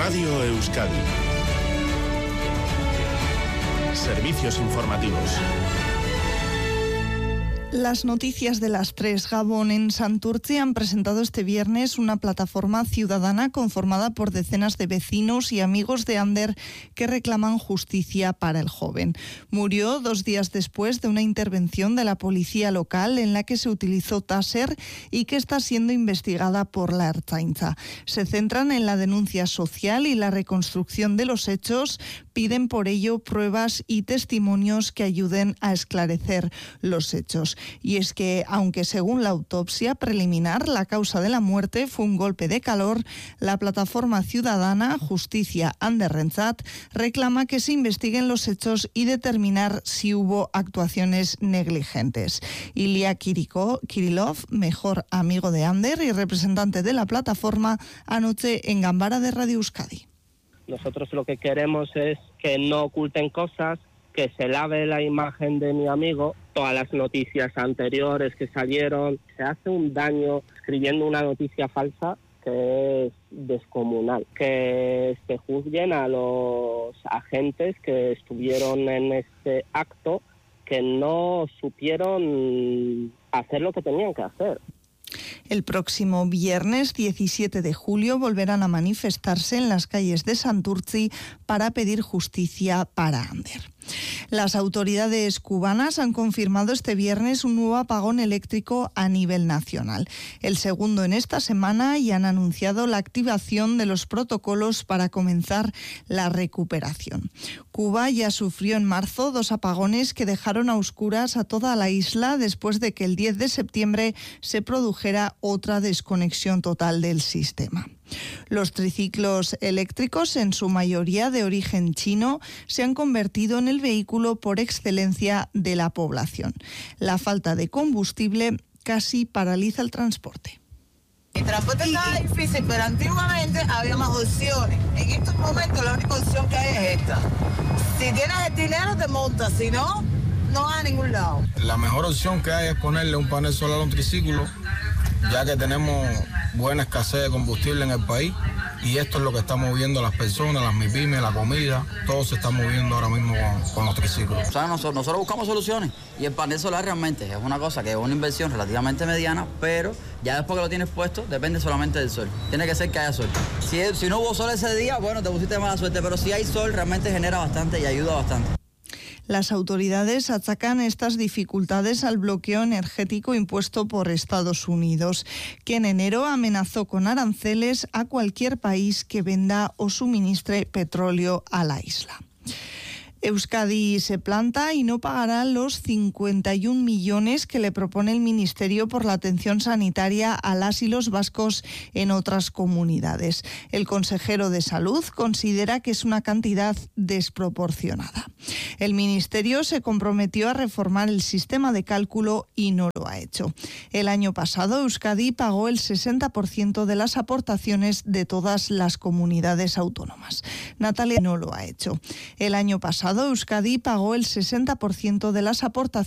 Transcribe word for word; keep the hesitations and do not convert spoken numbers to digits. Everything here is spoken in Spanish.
Radio Euskadi. Servicios informativos. Las noticias de las tres. Gabón. En Santurtzi han presentado este viernes una plataforma ciudadana conformada por decenas de vecinos y amigos de Ander que reclaman justicia para el joven. Murió dos días después de una intervención de la policía local en la que se utilizó taser y que está siendo investigada por la Ertzaintza. Se centran en la denuncia social y la reconstrucción de los hechos. Piden por ello pruebas y testimonios que ayuden a esclarecer los hechos. Y es que, aunque según la autopsia preliminar la causa de la muerte fue un golpe de calor, la plataforma ciudadana Justicia Anderrentzat reclama que se investiguen los hechos y determinar si hubo actuaciones negligentes. Ilya Kiriko, Kirillov, mejor amigo de Ander y representante de la plataforma, anoche en Gambara de Radio Euskadi. Nosotros lo que queremos es que no oculten cosas, que se lave la imagen de mi amigo. Todas las noticias anteriores que salieron, se hace un daño escribiendo una noticia falsa que es descomunal. Que se juzguen a los agentes que estuvieron en este acto, que no supieron hacer lo que tenían que hacer. El próximo viernes diecisiete de julio volverán a manifestarse en las calles de Santurtzi para pedir justicia para Ander. Las autoridades cubanas han confirmado este viernes un nuevo apagón eléctrico a nivel nacional, el segundo en esta semana, y han anunciado la activación de los protocolos para comenzar la recuperación. Cuba ya sufrió en marzo dos apagones que dejaron a oscuras a toda la isla después de que el diez de septiembre se produjera otra desconexión total del sistema. Los triciclos eléctricos, en su mayoría de origen chino, se han convertido en el vehículo por excelencia de la población. La falta de combustible casi paraliza el transporte. El transporte estaba difícil, pero antiguamente había más opciones. En estos momentos la única opción que hay es esta. Si tienes el dinero te montas, si no, no vas a ningún lado. La mejor opción que hay es ponerle un panel solar a un triciclo, ya que tenemos buena escasez de combustible en el país, y esto es lo que está moviendo a las personas, las MIPYMES, la comida, todo se está moviendo ahora mismo con, con los triciclos. O sea, nosotros, nosotros buscamos soluciones, y el panel solar realmente es una cosa que es una inversión relativamente mediana, pero ya después que lo tienes puesto, depende solamente del sol. Tiene que ser que haya sol. Si, si no hubo sol ese día, bueno, te pusiste mala suerte, pero si hay sol, realmente genera bastante y ayuda bastante. Las autoridades achacan estas dificultades al bloqueo energético impuesto por Estados Unidos, que en enero amenazó con aranceles a cualquier país que venda o suministre petróleo a la isla. Euskadi se planta y no pagará los cincuenta y un millones que le propone el Ministerio por la atención sanitaria a las y los vascos en otras comunidades. El consejero de Salud considera que es una cantidad desproporcionada. El Ministerio se comprometió a reformar el sistema de cálculo y no lo ha hecho. El año pasado Euskadi pagó el sesenta por ciento de las aportaciones de todas las comunidades autónomas. Natalia no lo ha hecho. El año pasado Euskadi pagó el sesenta por ciento de las aportaciones